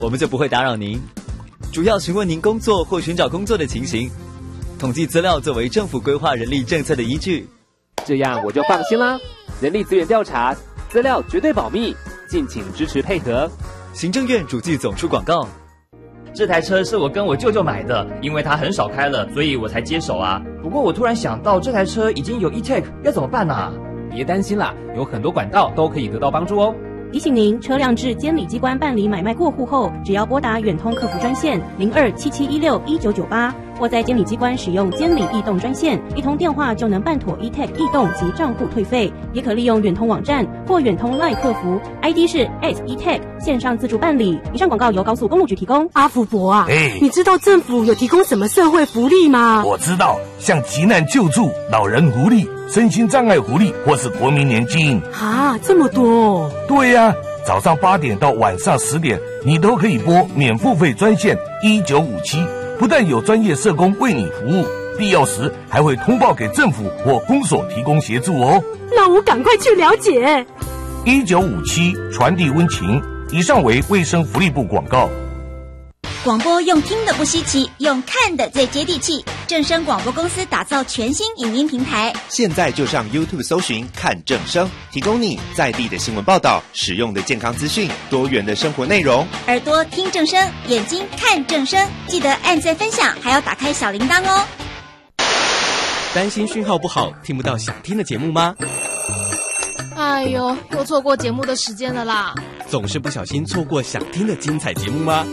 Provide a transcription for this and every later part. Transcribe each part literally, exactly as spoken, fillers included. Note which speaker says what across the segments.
Speaker 1: 我们就不会打扰您。主要询问您工作或寻找工作的情形，统计资料作为政府规划人力政策的依据。
Speaker 2: 这样我就放心啦。人力资源调查，资料绝对保密，敬请支持配合。
Speaker 1: 行政院主计总处广告。
Speaker 3: 这台车是我跟我舅舅买的，因为他很少开了，所以我才接手啊。不过我突然想到，这台车已经有 E-Tech， 要怎么办啊？
Speaker 2: 别担心啦，有很多管道都可以得到帮助哦。
Speaker 4: 提醒您，车辆至监理机关办理买卖过户后，只要拨打远通客服专线零二七七一六一九九八，或在监理机关使用监理易动专线，一通电话就能办妥 E-Tech 易动及账户退费。也可利用远通网站或远通 LINE 客服 ，I D 是 at E-Tech 线上自助办理。以上广告由高速公路局提供。
Speaker 5: 阿福伯啊，
Speaker 6: 哎，
Speaker 5: 你知道政府有提供什么社会福利吗？
Speaker 6: 我知道，像急难救助、老人福利、身心障碍福利，或是国民年金。
Speaker 5: 啊，这么多！
Speaker 6: 对呀、啊。早上八点到晚上十点，你都可以拨免付费专线一九五七，不但有专业社工为你服务，必要时还会通报给政府或公所提供协助哦。
Speaker 5: 那我赶快去了解。
Speaker 6: 一九五七传递温情。以上为卫生福利部广告。
Speaker 7: 广播用听的不稀奇，用看的最接地气。正声广播公司打造全新影音平台，
Speaker 8: 现在就上 YouTube 搜寻看正声，提供你在地的新闻报道、实用的健康资讯、多元的生活内容。
Speaker 7: 耳朵听正声，眼睛看正声，记得按赞分享，还要打开小铃铛哦。
Speaker 9: 担心讯号不好，听不到想听的节目吗？
Speaker 10: 哎呦，又错过节目的时间了啦！
Speaker 9: 总是不小心错过想听的精彩节目吗？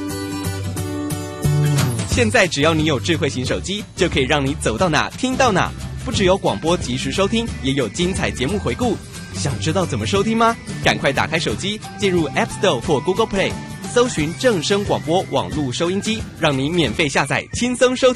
Speaker 9: 现在只要你有智慧型手机，就可以让你走到哪听到哪。不只有广播及时收听，也有精彩节目回顾。想知道怎么收听吗？赶快打开手机，进入 App Store 或 Google Play， 搜寻正声广播网络收音机，让你免费下载，轻松收听。